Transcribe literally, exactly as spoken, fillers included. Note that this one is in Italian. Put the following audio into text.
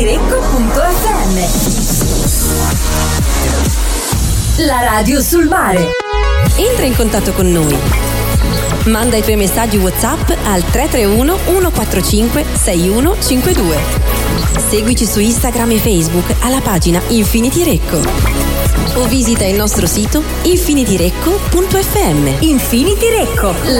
Infinidirecco punto effe emme. La radio sul mare. Entra in contatto con noi. Manda i tuoi messaggi WhatsApp al tre tre uno uno quattro cinque sei uno cinque due. Seguici su Instagram e Facebook alla pagina Infinity Recco. O visita il nostro sito infinidirecco punto effe emme. Infinity Recco,